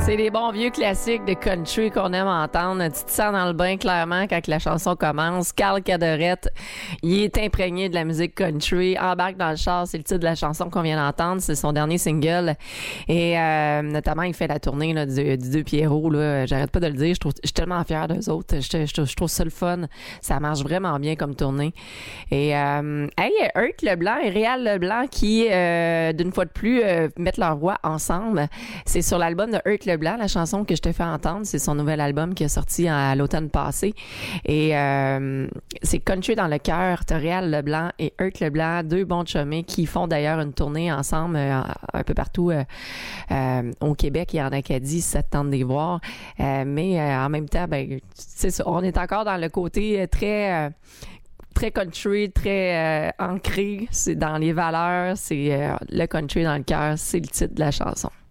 C'est les bons vieux classiques de country qu'on aime entendre. Tu te sens dans le bain, clairement, quand la chanson commence. Carl Cadorette, il est imprégné de la musique country. Embarque dans le char, c'est le titre de la chanson qu'on vient d'entendre. C'est son dernier single. Et notamment, il fait la tournée là, du Deux Pierrot. Là. J'arrête pas de le dire. Je suis tellement fière d'eux autres. Je trouve ça le fun. Ça marche vraiment bien comme tournée. Et Hurt Leblanc et Réal Leblanc qui, d'une fois de plus, mettent leur voix ensemble. C'est sur l'album de Hurt Leblanc, la chanson que je t'ai fait entendre. C'est son nouvel album qui est sorti à l'automne passé. Et c'est Country dans le cœur. T'as Réal Leblanc et Hurt Leblanc, deux bons chumés qui font d'ailleurs une tournée ensemble un peu partout au Québec et en Acadie, si ça te tente de les voir. Mais en même temps, ben, c'est ça, on est encore dans le côté très country, très ancré. C'est dans les valeurs, c'est le country dans le cœur, c'est le titre de la chanson.